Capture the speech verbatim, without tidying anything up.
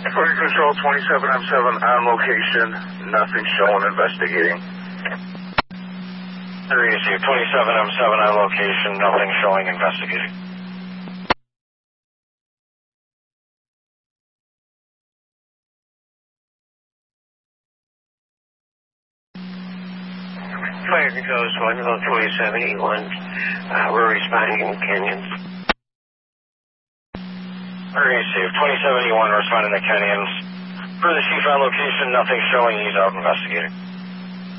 Fire Control twenty-seven M seven on location, nothing showing, investigating. Received twenty-seven M seven on location, nothing showing, investigating. Fire Control is one about twenty-seven E one. Uh, we're responding in Canyons. Received twenty-seven E one responding to Canyons. For the chief on location, nothing showing, he's out investigating.